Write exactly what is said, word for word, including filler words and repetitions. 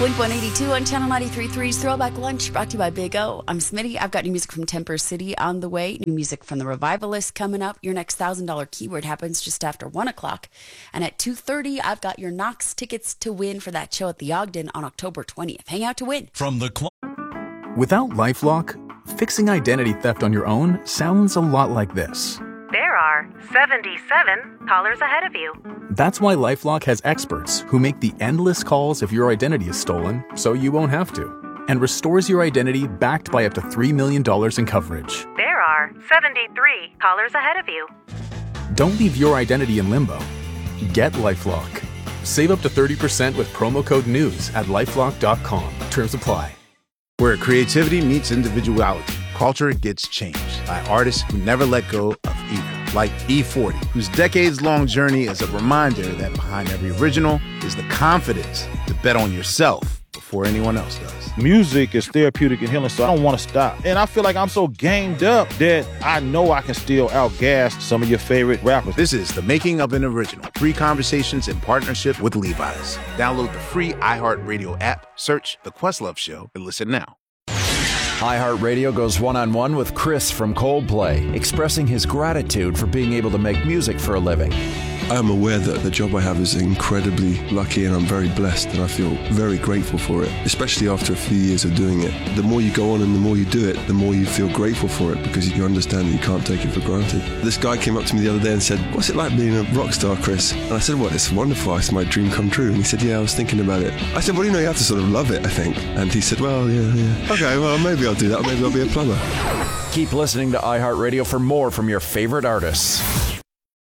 Blink one eighty-two on Channel ninety-three point three's Throwback Lunch, brought to you by Big O. I'm Smitty. I've got new music from Temper City on the way. New music from The Revivalists coming up. Your next one thousand dollars keyword happens just after one o'clock. And at two thirty, I've got your Knox tickets to win for that show at the Ogden on October twentieth. Hang out to win. From the cl- Without LifeLock, fixing identity theft on your own sounds a lot like this. There are seventy-seven callers ahead of you. That's why LifeLock has experts who make the endless calls if your identity is stolen, so you won't have to, and restores your identity backed by up to three million dollars in coverage. There are seventy-three callers ahead of you. Don't leave your identity in limbo. Get LifeLock. Save up to thirty percent with promo code NEWS at lifelock dot com. Terms apply. Where creativity meets individuality, culture gets changed by artists who never let go of either. Like E forty, whose decades-long journey is a reminder that behind every original is the confidence to bet on yourself before anyone else does. Music is therapeutic and healing, so I don't want to stop. And I feel like I'm so gamed up that I know I can still outgas some of your favorite rappers. This is The Making of an Original. Three conversations in partnership with Levi's. Download the free iHeartRadio app, search The Questlove Show, and listen now. iHeartRadio goes one-on-one with Chris from Coldplay, expressing his gratitude for being able to make music for a living. I am aware that the job I have is incredibly lucky and I'm very blessed, and I feel very grateful for it, especially after a few years of doing it. The more you go on and the more you do it, the more you feel grateful for it, because you understand that you can't take it for granted. This guy came up to me the other day and said, "What's it like being a rock star, Chris?" And I said, "Well, it's wonderful. It's my dream come true." And he said, "Yeah, I was thinking about it." I said, "Well, you know, you have to sort of love it, I think." And he said, "Well, yeah, yeah. Okay, well, maybe I'll do that. Maybe I'll be a plumber." Keep listening to iHeartRadio for more from your favorite artists.